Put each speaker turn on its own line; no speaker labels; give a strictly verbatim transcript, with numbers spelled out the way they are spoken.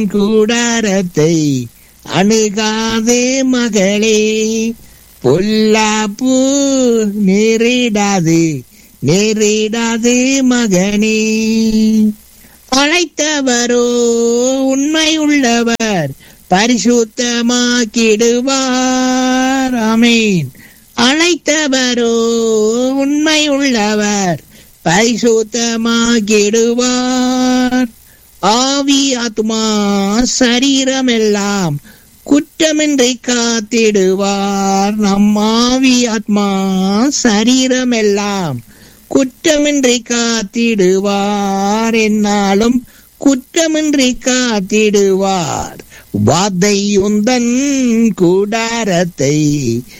கூடாரத்தை அணுகாதே மகளே, பொல்லாப்பு நேரிடாது நேரிடாது மகனே. அழைத்தவரோ உண்மை உள்ளவர், பரிசுத்தமாக்கிடுவார். ஆமென். அழைத்தவரோ உண்மை உள்ளவர், பரிசுத்தமாக்கிடுவார். ஆவி ஆத்மா சரீரம் எல்லாம் குற்றமின்றி காத்திடுவார். நம் ஆவி ஆத்மா சரீரம் எல்லாம் குற்றமின்றி காத்திடுவார். என்னாலும் குற்றமின்றி காத்திடுவார். வாதை உந்தன் கூடாரத்தை